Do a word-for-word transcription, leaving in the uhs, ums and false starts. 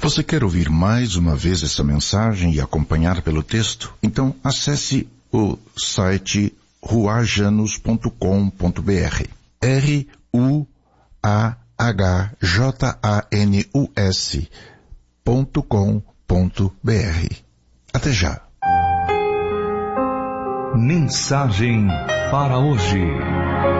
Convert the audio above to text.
Você quer ouvir mais uma vez essa mensagem e acompanhar pelo texto? Então acesse o site ruajanus ponto com ponto br. R U A H J A N U S ponto com ponto br. Até já. Mensagem para hoje.